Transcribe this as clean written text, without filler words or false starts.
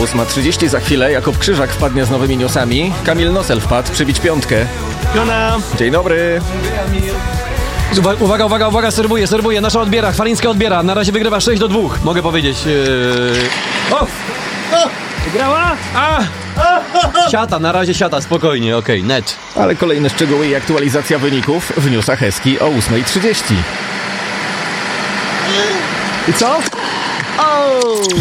8:30 za chwilę. Jakub Krzyżak wpadnie z nowymi newsami. Kamil Nosel wpadł przybić piątkę. Piona. Dzień dobry. Uwaga, serwuje. Nasza odbiera, Chwalińska odbiera. Na razie wygrywa 6-2, mogę powiedzieć. Wygrała? Siata, na razie siata, spokojnie, okej, net. Ale kolejne szczegóły i aktualizacja wyników w newsach Eski o 8:30. I co?